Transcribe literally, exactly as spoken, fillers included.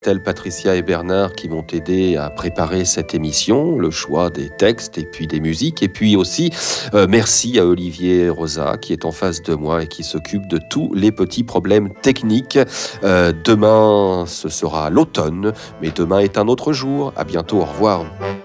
Tels Patricia et Bernard qui m'ont aidé à préparer cette émission, le choix des textes et puis des musiques. Et puis aussi, euh, merci à Olivier Rosa qui est en face de moi et qui s'occupe de tous les petits problèmes techniques. Euh, demain, ce sera l'automne, mais demain est un autre jour. À bientôt, au revoir.